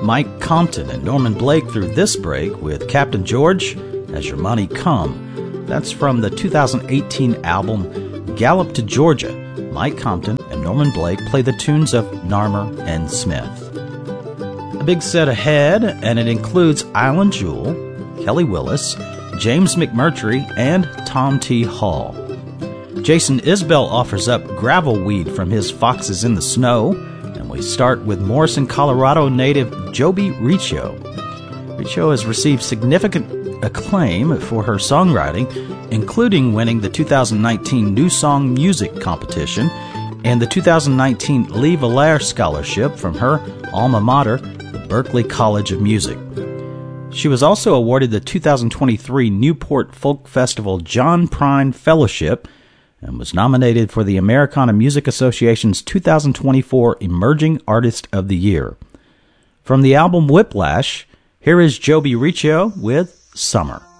Mike Compton and Norman Blake through this break with Captain George, Has Your Money Come? That's from the 2018 album Gallop to Georgia. Mike Compton and Norman Blake play the tunes of Narmer and Smith. A big set ahead, and it includes Island Jewel, Kelly Willis, James McMurtry, and Tom T. Hall. Jason Isbell offers up Gravel Weed from his Foxes in the Snow, and we start with Morrison, Colorado native Joby Riccio. Riccio has received significant acclaim for her songwriting, including winning the 2019 New Song Music Competition and the 2019 Lee Valair Scholarship from her alma mater, the Berklee College of Music. She was also awarded the 2023 Newport Folk Festival John Prine Fellowship and was nominated for the Americana Music Association's 2024 Emerging Artist of the Year. From the album Whiplash, here is Joby Riccio with Summer.